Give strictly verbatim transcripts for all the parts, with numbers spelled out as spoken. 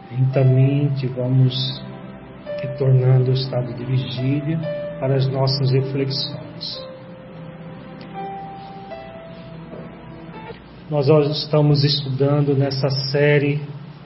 Lentamente vamos retornando ao estado de vigília para as nossas reflexões. Nós hoje estamos estudando nessa série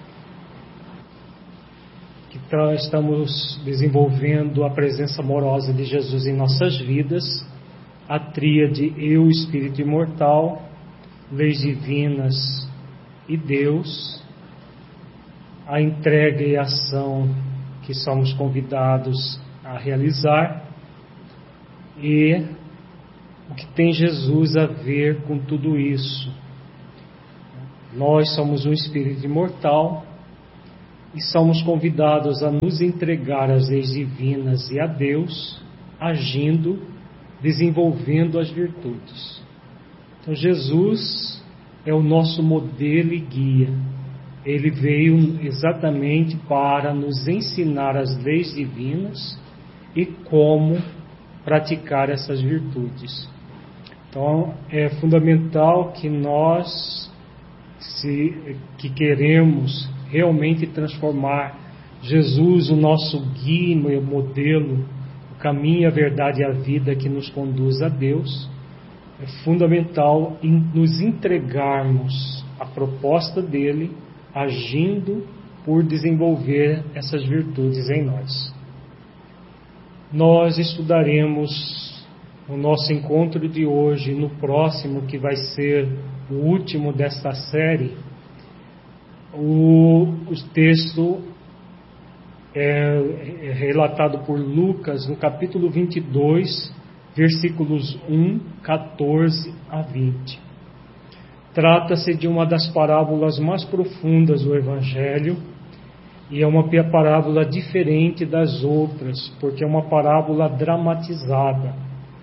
que estamos desenvolvendo a presença amorosa de Jesus em nossas vidas, a tríade Eu, Espírito Imortal, Leis Divinas e Deus, a entrega e a ação que somos convidados a realizar e o que tem Jesus a ver com tudo isso. Nós somos um espírito imortal e somos convidados a nos entregar às leis divinas e a Deus, agindo, desenvolvendo as virtudes. Então Jesus é o nosso modelo e guia. Ele veio exatamente para nos ensinar as leis divinas e como praticar essas virtudes. Então, é fundamental que nós, se, que queremos realmente transformar Jesus, o nosso guia e o modelo, o caminho, a verdade e a vida que nos conduz a Deus, é fundamental nos entregarmos à proposta dele, agindo por desenvolver essas virtudes em nós. Nós estudaremos no nosso encontro de hoje, no próximo, que vai ser o último desta série, o, o texto é, é relatado por Lucas no capítulo vinte e dois, versículos um, quatorze a vinte. Trata-se de uma das parábolas mais profundas do Evangelho e é uma parábola diferente das outras, porque é uma parábola dramatizada.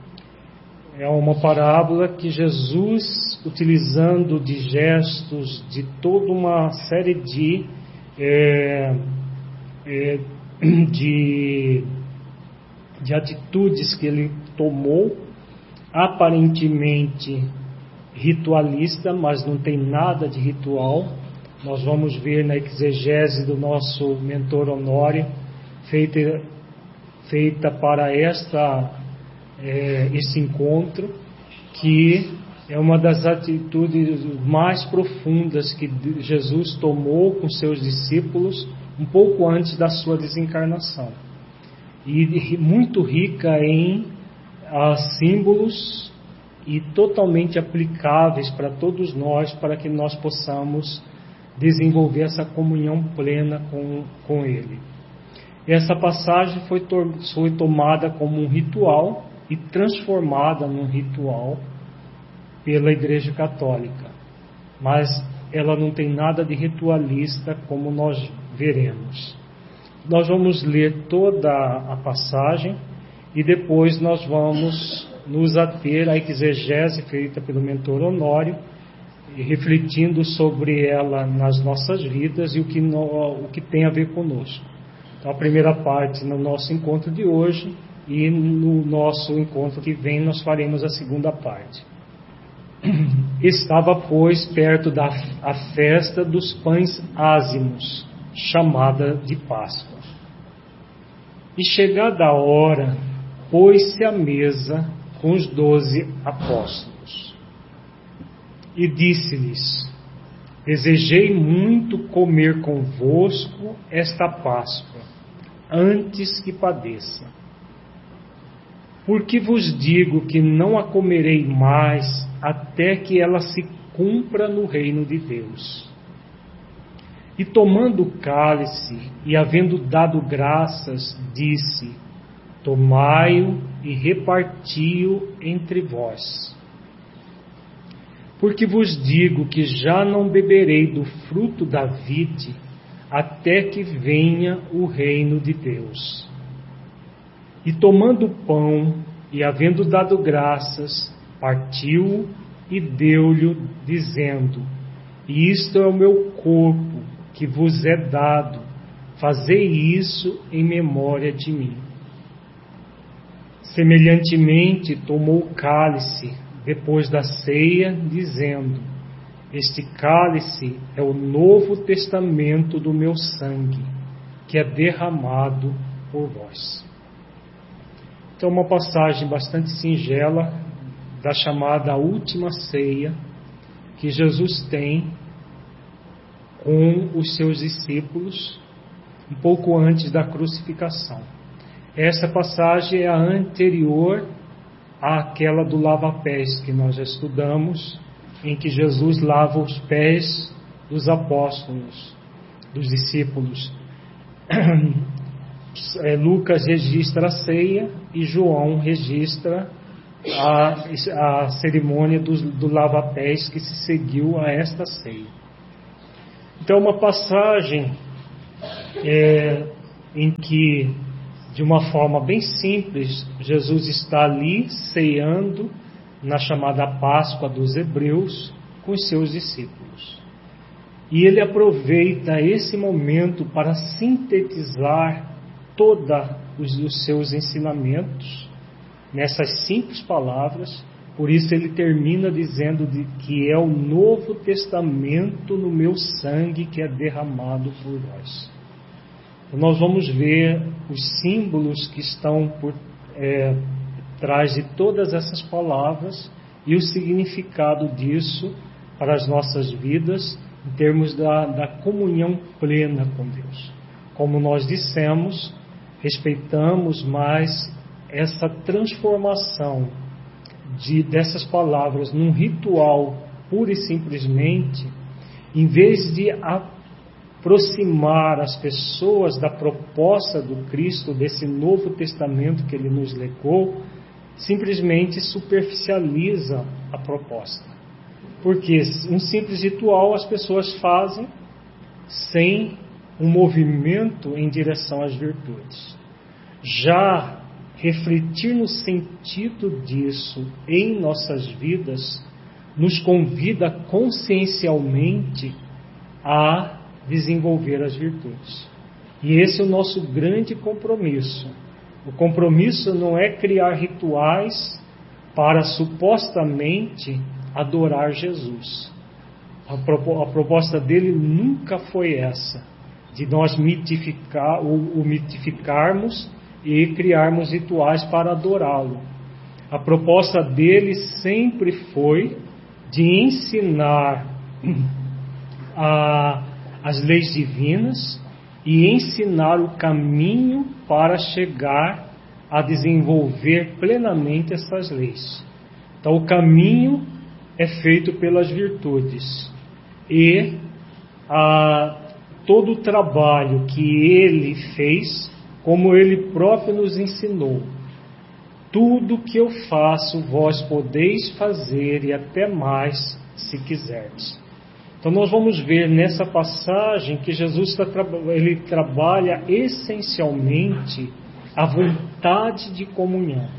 É uma parábola que Jesus, utilizando de gestos, de toda uma série de, é, é, de, de atitudes que ele tomou, aparentemente ritualista, mas não tem nada de ritual. Nós vamos ver na exegese do nosso mentor Honório, feita, feita para esta, é, esse encontro, que é uma das atitudes mais profundas que Jesus tomou com seus discípulos um pouco antes da sua desencarnação, e muito rica em ah, símbolos e totalmente aplicáveis para todos nós, para que nós possamos desenvolver essa comunhão plena com, com Ele. Essa passagem foi, to, foi tomada como um ritual e transformada num ritual pela Igreja Católica, mas ela não tem nada de ritualista, como nós veremos. Nós vamos ler toda a passagem e depois nós vamos nos ater à exegese feita pelo mentor Honório, refletindo sobre ela nas nossas vidas e o que, no, o que tem a ver conosco. Então, a primeira parte no nosso encontro de hoje, e no nosso encontro que vem nós faremos a segunda parte. Estava, pois, perto da a festa dos pães ázimos, chamada de Páscoa. E chegada a hora, pôs-se à mesa com os doze apóstolos. E disse-lhes: desejei muito comer convosco esta Páscoa, antes que padeça. Porque vos digo que não a comerei mais, até que ela se cumpra no reino de Deus. E tomando o cálice, e havendo dado graças, disse: tomai-o e reparti-o entre vós. Porque vos digo que já não beberei do fruto da vide, até que venha o reino de Deus. E tomando o pão, e havendo dado graças, partiu-o e deu-lhe, dizendo: isto é o meu corpo, que vos é dado, fazei isso em memória de mim. Semelhantemente, tomou o cálice, depois da ceia, dizendo: este cálice é o novo testamento do meu sangue, que é derramado por vós. Então, uma passagem bastante singela da chamada última ceia que Jesus tem com os seus discípulos um pouco antes da crucificação. Essa passagem é a anterior àquela do lava-pés que nós já estudamos, em que Jesus lava os pés dos apóstolos, dos discípulos. Lucas registra a ceia e João registra a, a cerimônia do, do lava-pés que se seguiu a esta ceia. Então, uma passagem é, em que, de uma forma bem simples, Jesus está ali ceando na chamada Páscoa dos Hebreus com os seus discípulos. E ele aproveita esse momento para sintetizar todos os, os seus ensinamentos nessas simples palavras. Por isso ele termina dizendo de que é o Novo Testamento no meu sangue que é derramado por vós. Então, nós vamos ver os símbolos que estão por é, trás de todas essas palavras e o significado disso para as nossas vidas em termos da, da comunhão plena com Deus. Como nós dissemos, respeitamos mais essa transformação de, dessas palavras num ritual pura e simplesmente, em vez de aproximar as pessoas da proposta do Cristo, desse Novo Testamento que Ele nos legou, simplesmente superficializa a proposta. Porque um simples ritual as pessoas fazem sem um movimento em direção às virtudes. Já refletir no sentido disso em nossas vidas nos convida consciencialmente a desenvolver as virtudes. E esse é o nosso grande compromisso. O compromisso não é criar rituais para supostamente adorar Jesus. A proposta dele nunca foi essa, de nós mitificar, o, o mitificarmos e criarmos rituais para adorá-lo. A proposta dele sempre foi de ensinar a, as leis divinas e ensinar o caminho para chegar a desenvolver plenamente essas leis. Então, o caminho é feito pelas virtudes e a, todo o trabalho que ele fez, como ele próprio nos ensinou: tudo que eu faço, vós podeis fazer e até mais, se quiserdes. Então nós vamos ver nessa passagem que Jesus está, ele trabalha essencialmente a vontade de comunhão.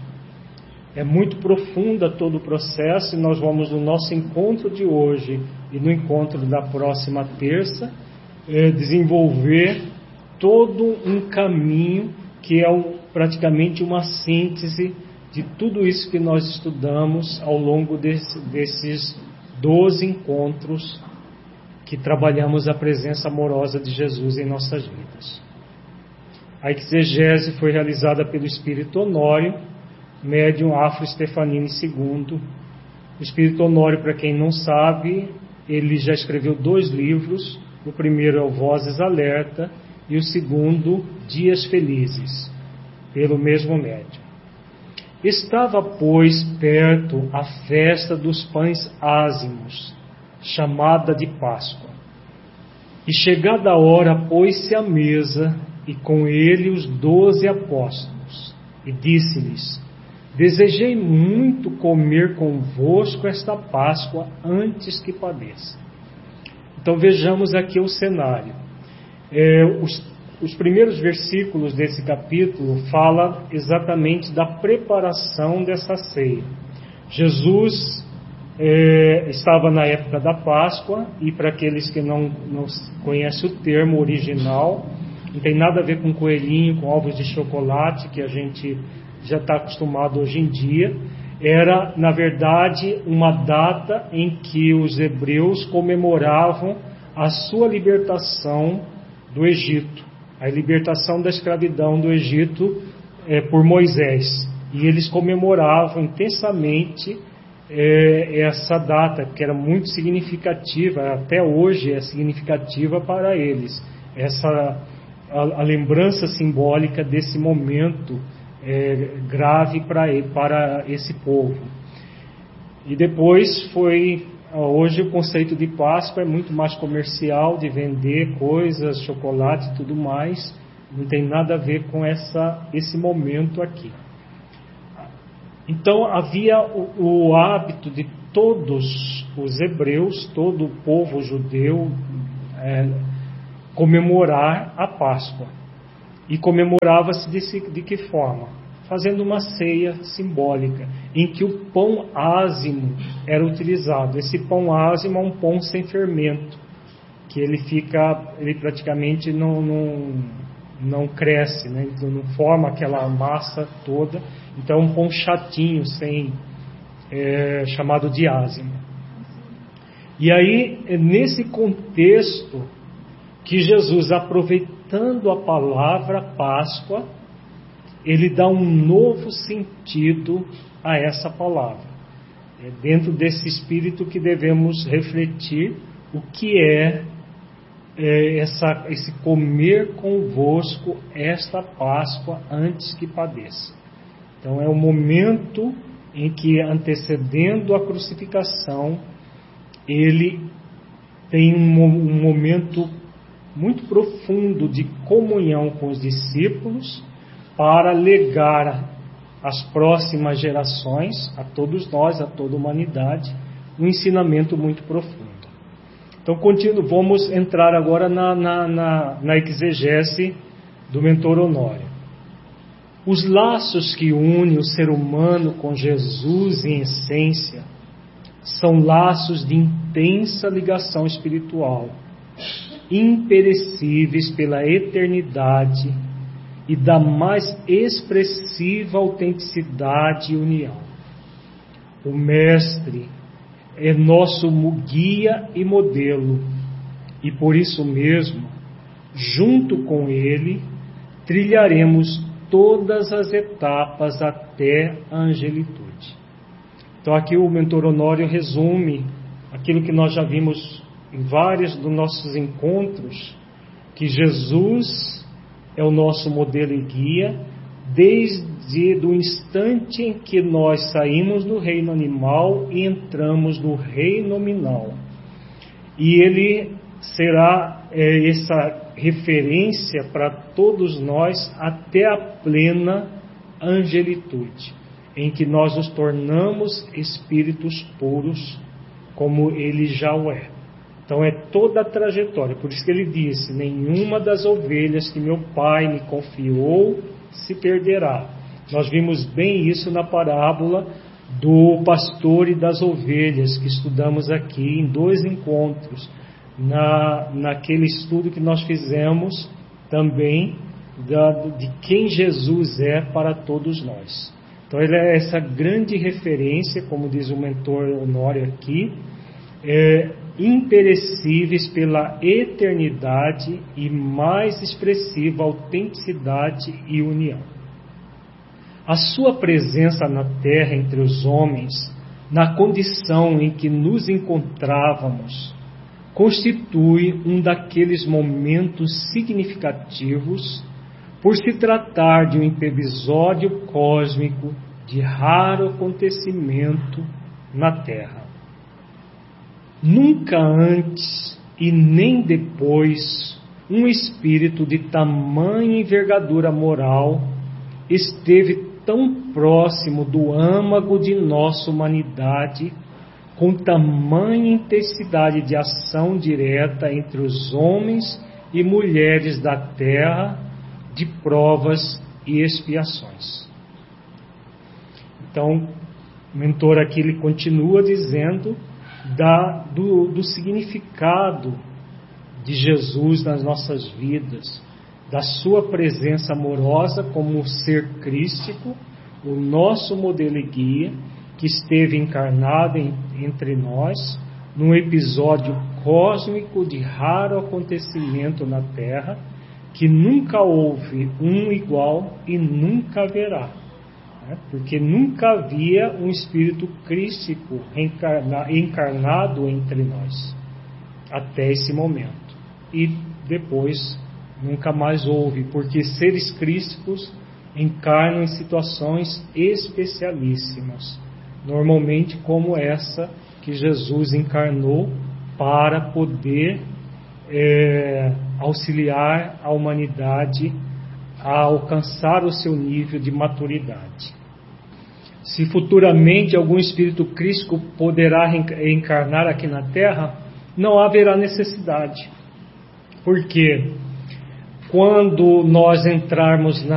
É muito profunda todo o processo e nós vamos no nosso encontro de hoje e no encontro da próxima terça é, desenvolver todo um caminho que é um, praticamente uma síntese de tudo isso que nós estudamos ao longo desse, desses doze encontros que trabalhamos a presença amorosa de Jesus em nossas vidas. A exegese foi realizada pelo Espírito Honório, médium Afro Stefanini segundo. O Espírito Honório, para quem não sabe, ele já escreveu dois livros. O primeiro é o Vozes Alerta e o segundo, Dias Felizes, pelo mesmo médium. Estava, pois, perto a festa dos pães ázimos, chamada de Páscoa. E chegada a hora, pôs-se à mesa, e com ele os doze apóstolos, e disse-lhes: desejei muito comer convosco esta Páscoa antes que padeça. Então vejamos aqui o cenário. É, os, os primeiros versículos desse capítulo falam exatamente da preparação dessa ceia. Jesus é, estava na época da Páscoa, e para aqueles que não, não conhecem o termo original, não tem nada a ver com coelhinho, com ovos de chocolate, que a gente já está acostumado hoje em dia. era, na verdade, uma data em que os hebreus comemoravam a sua libertação do Egito, a libertação da escravidão do Egito é, por Moisés. E eles comemoravam intensamente é, essa data, que era muito significativa, até hoje é significativa para eles, essa, a, a lembrança simbólica desse momento é, grave para, para esse povo. E depois foi, hoje o conceito de Páscoa é muito mais comercial, de vender coisas, chocolate e tudo mais, não tem nada a ver com essa, esse momento aqui. Então havia o, o hábito de todos os hebreus, todo o povo judeu, é, comemorar a Páscoa. E comemorava-se de, de que forma? Fazendo uma ceia simbólica, em que o pão ázimo era utilizado. Esse pão ázimo é um pão sem fermento, que ele fica, ele praticamente não, não, não cresce, né? Então, não forma aquela massa toda. Então é um pão chatinho, sem, é, chamado de ázimo. E aí, é nesse contexto que Jesus, aproveitando a palavra Páscoa, ele dá um novo sentido a essa palavra. É dentro desse espírito que devemos refletir o que é, é essa, esse comer convosco esta Páscoa antes que padeça. Então é o momento em que, antecedendo a crucificação, ele tem um, um momento muito profundo de comunhão com os discípulos, para legar às próximas gerações, a todos nós, a toda a humanidade, um ensinamento muito profundo. Então, continuo, vamos entrar agora na, na, na, na exegese do Mentor Honório. Os laços que unem o ser humano com Jesus em essência são laços de intensa ligação espiritual, imperecíveis pela eternidade e da mais expressiva autenticidade e união. O Mestre é nosso guia e modelo, e por isso mesmo, junto com Ele, trilharemos todas as etapas até a angelitude. Então aqui o Mentor Honório resume aquilo que nós já vimos em vários dos nossos encontros, que Jesus é o nosso modelo e guia, desde o instante em que nós saímos do reino animal e entramos no reino nominal. E ele será é, essa referência para todos nós até a plena angelitude, em que nós nos tornamos espíritos puros, como ele já o é. Então é toda a trajetória, por isso que ele disse: nenhuma das ovelhas que meu Pai me confiou se perderá. Nós vimos bem isso na parábola do pastor e das ovelhas, que estudamos aqui em dois encontros, na, naquele estudo que nós fizemos também da, de quem Jesus é para todos nós. Então ele é essa grande referência, como diz o Mentor Honório aqui, é, imperecíveis pela eternidade e mais expressiva autenticidade e união. A sua presença na terra entre os homens, na condição em que nos encontrávamos, constitui um daqueles momentos significativos, por se tratar de um episódio cósmico de raro acontecimento na terra. Nunca antes e nem depois um espírito de tamanha envergadura moral esteve tão próximo do âmago de nossa humanidade, com tamanha intensidade de ação direta entre os homens e mulheres da terra, de provas e expiações. Então, o mentor aqui ele continua dizendo Da, do, do significado de Jesus nas nossas vidas, da sua presença amorosa como ser crístico, o nosso modelo e guia, que esteve encarnado em, entre nós, num episódio cósmico de raro acontecimento na Terra, que nunca houve um igual e nunca haverá. Né? Porque nunca havia um espírito crístico encarna, encarnado entre nós, até esse momento. E depois nunca mais houve, porque seres crísticos encarnam em situações especialíssimas, normalmente como essa que Jesus encarnou para poder é, auxiliar a humanidade a alcançar o seu nível de maturidade. Se futuramente algum espírito crístico poderá encarnar aqui na Terra, não haverá necessidade, porque quando nós entrarmos na